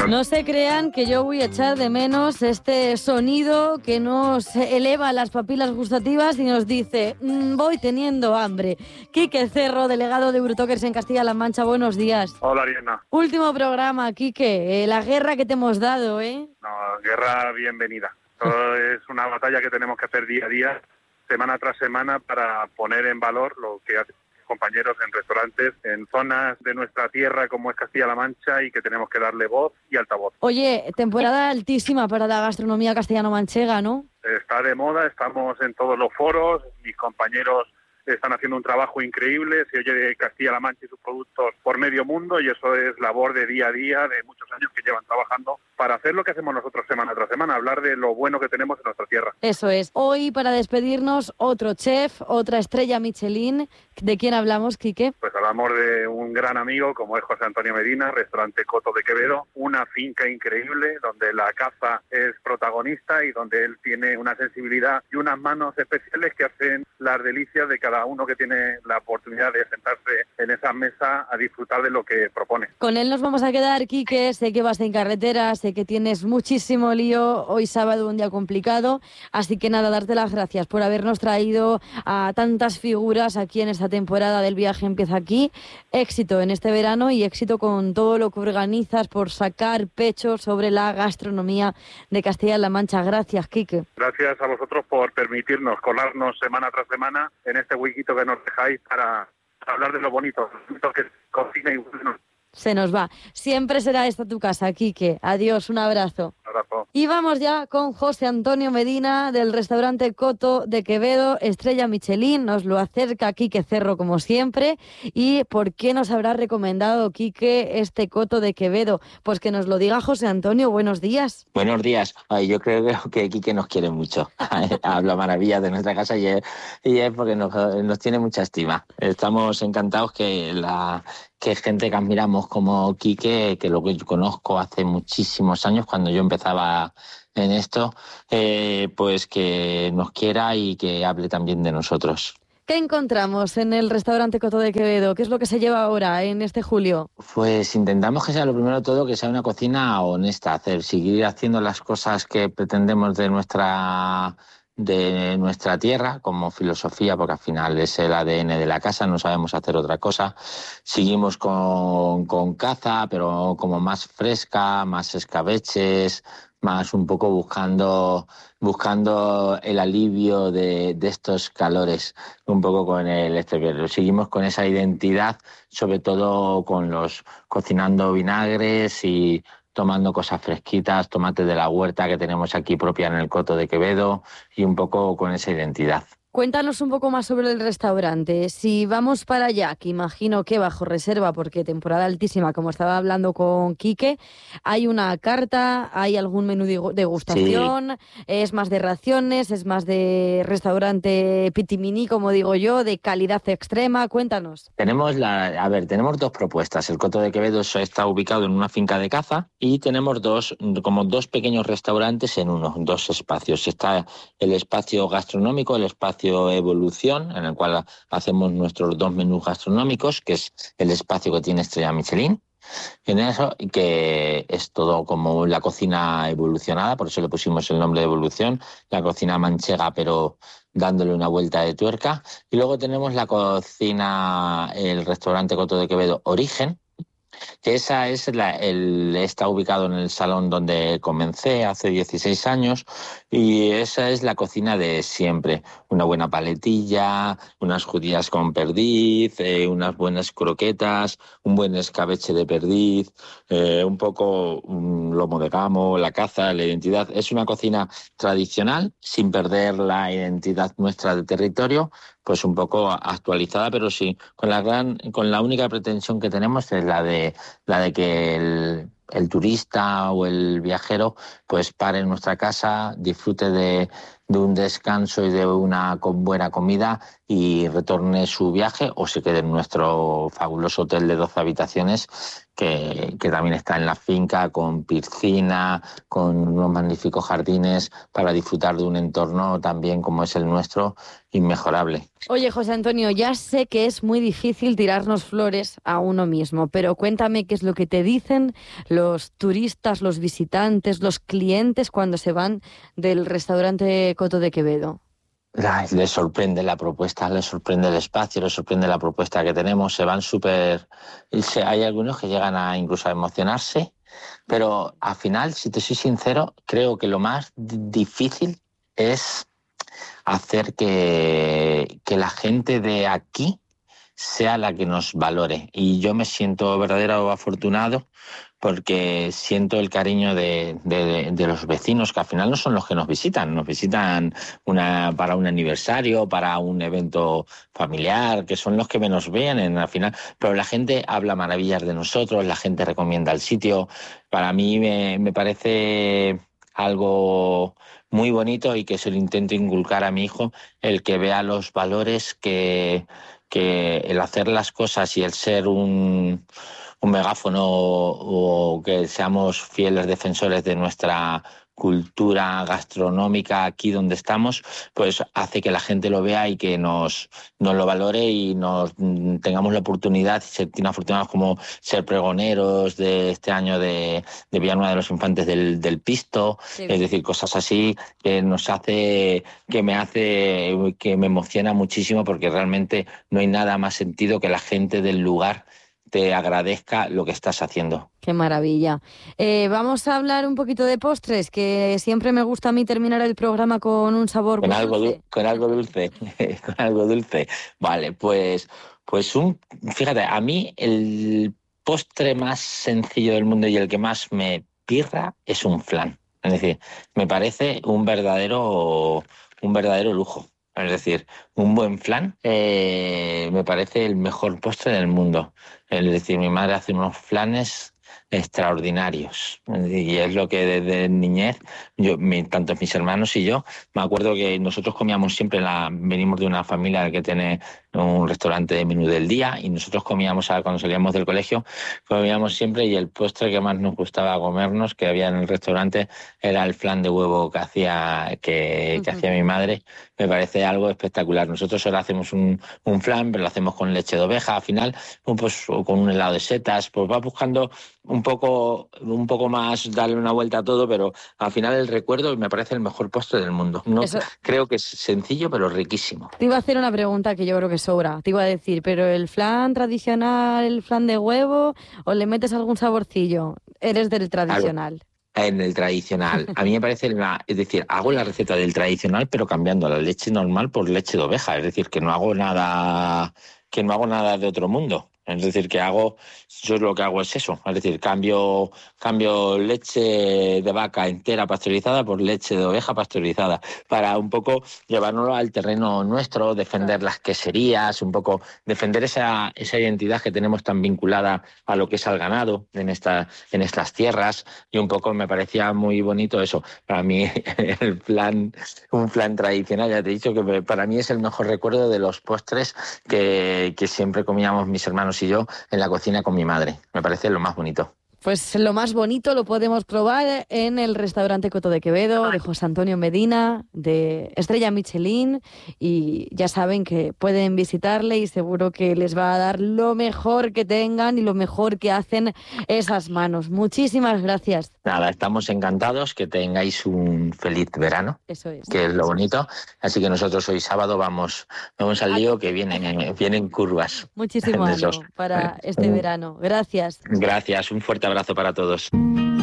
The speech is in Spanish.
No se crean que yo voy a echar de menos este sonido que nos eleva las papilas gustativas y nos dice, voy teniendo hambre. Quique Cerro, delegado de Eurotokers en Castilla-La Mancha, buenos días. Hola, Ariana. Último programa, Quique, la guerra que te hemos dado, ¿eh? No, guerra bienvenida. Todo es una batalla que tenemos que hacer día a día, semana tras semana, para poner en valor lo que hacen compañeros en restaurantes, en zonas de nuestra tierra como es Castilla-La Mancha, y que tenemos que darle voz y altavoz. Oye, temporada altísima para la gastronomía castellano-manchega, ¿no? Está de moda, estamos en todos los foros, mis compañeros están haciendo un trabajo increíble, se oye de Castilla-La Mancha y sus productos por medio mundo, y eso es labor de día a día, de muchos años que llevan trabajando para hacer lo que hacemos nosotros semana tras semana, hablar de lo bueno que tenemos en nuestra tierra. Eso es. Hoy, para despedirnos, otro chef, otra estrella Michelin. ¿De quién hablamos, Quique? Pues hablamos de un gran amigo como es José Antonio Medina, restaurante Coto de Quevedo, una finca increíble donde la caza es protagonista y donde él tiene una sensibilidad y unas manos especiales que hacen las delicias de cada uno que tiene la oportunidad de sentarse en esa mesa a disfrutar de lo que propone. Con él nos vamos a quedar, Quique. Sé que vas en carretera, sé que tienes muchísimo lío, hoy sábado un día complicado, así que nada, darte las gracias por habernos traído a tantas figuras aquí en esta temporada del Viaje Empieza Aquí. Éxito en este verano y éxito con todo lo que organizas por sacar pecho sobre la gastronomía de Castilla-La Mancha. Gracias, Quique. Gracias a vosotros por permitirnos colarnos semana tras semana en este huequito que nos dejáis para hablar de lo bonito que es cocina y bueno. Se nos va. Siempre será esta tu casa, Quique. Adiós, un abrazo. Abrazo. Y vamos ya con José Antonio Medina del restaurante Coto de Quevedo, estrella Michelin. Nos lo acerca Quique Cerro como siempre. ¿Y por qué nos habrá recomendado Quique este Coto de Quevedo? Pues que nos lo diga José Antonio. Buenos días. Buenos días. Ay, yo creo que Quique nos quiere mucho. Habla maravillas de nuestra casa y es porque nos tiene mucha estima. Estamos encantados que gente que admiramos como Quique, que lo que yo conozco hace muchísimos años, cuando yo empezaba en esto, pues que nos quiera y que hable también de nosotros. ¿Qué encontramos en el restaurante Coto de Quevedo? ¿Qué es lo que se lleva ahora en este julio? Pues intentamos que sea lo primero de todo, que sea una cocina honesta, seguir haciendo las cosas que pretendemos de nuestra tierra como filosofía, porque al final es el ADN de la casa, no sabemos hacer otra cosa. Seguimos con caza, pero como más fresca, más escabeches, más un poco buscando el alivio de estos calores, un poco con pero seguimos con esa identidad, sobre todo cocinando vinagres y tomando cosas fresquitas, tomates de la huerta que tenemos aquí propia en el Coto de Quevedo, y un poco con esa identidad. Cuéntanos un poco más sobre el restaurante. Si vamos para allá, que imagino que bajo reserva, porque temporada altísima, como estaba hablando con Quique, ¿hay una carta? ¿Hay algún menú de degustación? Sí. ¿Es más de raciones? ¿Es más de restaurante pitimini, como digo yo, de calidad extrema? Cuéntanos. Tenemos dos propuestas. El Coto de Quevedo está ubicado en una finca de caza y tenemos dos pequeños restaurantes en dos espacios. Está el espacio gastronómico, el espacio Evolución, en el cual hacemos nuestros dos menús gastronómicos, que es el espacio que tiene estrella Michelin. En eso, que es todo como la cocina evolucionada, por eso le pusimos el nombre de Evolución, la cocina manchega, pero dándole una vuelta de tuerca. Y luego tenemos la cocina, el restaurante Coto de Quevedo Origen, que esa es está ubicado en el salón donde comencé hace 16 años, y esa es la cocina de siempre. Una buena paletilla, unas judías con perdiz, unas buenas croquetas, un buen escabeche de perdiz, un poco un lomo de gamo, la caza, la identidad. Es una cocina tradicional, sin perder la identidad nuestra del territorio, pues un poco actualizada, pero sí, con la única pretensión que tenemos es la de que el turista o el viajero pues pare en nuestra casa, disfrute de un descanso y de una buena comida y retorne su viaje o se quede en nuestro fabuloso hotel de 12 habitaciones que también está en la finca, con piscina, con unos magníficos jardines para disfrutar de un entorno también como es el nuestro, inmejorable. Oye, José Antonio, ya sé que es muy difícil tirarnos flores a uno mismo, pero cuéntame qué es lo que te dicen los turistas, los visitantes, los clientes cuando se van del restaurante Coto de Quevedo. Ay, les sorprende la propuesta, les sorprende el espacio, les sorprende la propuesta que tenemos, se van súper... Hay algunos que llegan a incluso a emocionarse, pero al final, si te soy sincero, creo que lo más difícil es hacer que la gente de aquí sea la que nos valore. Y yo me siento verdadero afortunado porque siento el cariño de los vecinos, que al final no son los que nos visitan para un aniversario, para un evento familiar, que son los que menos vienen al final, pero la gente habla maravillas de nosotros, la gente recomienda el sitio. Para mí me parece algo muy bonito y que se lo intento inculcar a mi hijo, el que vea los valores que el hacer las cosas y el ser un megáfono o que seamos fieles defensores de nuestra cultura gastronómica aquí donde estamos, pues hace que la gente lo vea y que nos lo valore y nos tengamos la oportunidad y sentirnos afortunados como ser pregoneros de este año de Villanueva de los Infantes del Pisto, sí. Es decir, cosas así que que me emociona muchísimo porque realmente no hay nada más sentido que la gente del lugar te agradezca lo que estás haciendo. Qué maravilla. Vamos a hablar un poquito de postres, que siempre me gusta a mí terminar el programa con un sabor con muy algo dulce. Con algo dulce, con algo dulce. Vale, pues fíjate, a mí el postre más sencillo del mundo y el que más me pirra es un flan. Es decir, me parece un verdadero lujo. Es decir, un buen flan me parece el mejor postre del mundo. Es decir, mi madre hace unos flanes extraordinarios y es lo que desde niñez tanto mis hermanos y yo me acuerdo que nosotros comíamos siempre venimos de una familia que tiene un restaurante de menú del día y nosotros comíamos cuando salíamos del colegio comíamos siempre y el postre que más nos gustaba comernos que había en el restaurante era el flan de huevo que hacía mi madre. Me parece algo espectacular. Nosotros ahora hacemos un flan, pero lo hacemos con leche de oveja al final, pues, o con un helado de setas, pues va buscando un poco más darle una vuelta a todo, pero al final el recuerdo me parece el mejor postre del mundo. Creo que es sencillo, pero riquísimo. Te iba a hacer una pregunta que yo creo que sobra. Te iba a decir, ¿pero el flan tradicional, el flan de huevo, o le metes algún saborcillo? Eres del tradicional. En el tradicional. A mí me parece, es decir, hago la receta del tradicional, pero cambiando la leche normal por leche de oveja. Es decir, que no hago nada de otro mundo. Es decir, yo lo que hago es eso, es decir, cambio leche de vaca entera pasteurizada por leche de oveja pasteurizada, para un poco llevárnoslo al terreno nuestro, defender las queserías, un poco defender esa identidad que tenemos tan vinculada a lo que es al ganado en estas tierras, y un poco me parecía muy bonito eso. Para mí un flan tradicional, ya te he dicho que para mí es el mejor recuerdo de los postres que siempre comíamos mis hermanos y yo en la cocina con mi madre. Me parece lo más bonito. Pues lo más bonito lo podemos probar en el restaurante Coto de Quevedo, de José Antonio Medina, de Estrella Michelin, y ya saben que pueden visitarle y seguro que les va a dar lo mejor que tengan y lo mejor que hacen esas manos. Muchísimas gracias. Nada, estamos encantados, que tengáis un feliz verano. Eso es. Que es lo bonito. Así que nosotros hoy sábado vamos al lío, que vienen curvas. Muchísimo ánimo para este verano. Gracias. Gracias, un fuerte abrazo para todos.